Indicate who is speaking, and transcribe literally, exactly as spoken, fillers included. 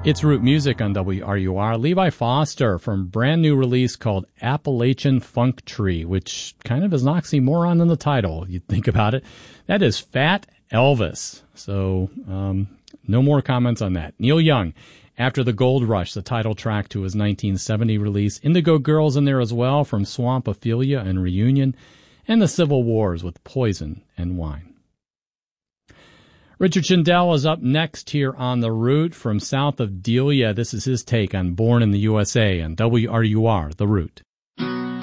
Speaker 1: It's Root Music on W R U R. Levi Foster from a brand new release called Appalachian Funk Tree, which kind of is an oxymoron in the title. You think about it. That is Fat Elvis. So um, no more comments on that. Neil Young, After the Gold Rush, the title track to his nineteen seventy release. Indigo Girls in there as well from Swamp Ophelia and Reunion. And the Civil Wars with Poison and Wine. Richard Shindell is up next here on The Root from south of Delia. This is his take on Born in the U S A and W R U R, The Root.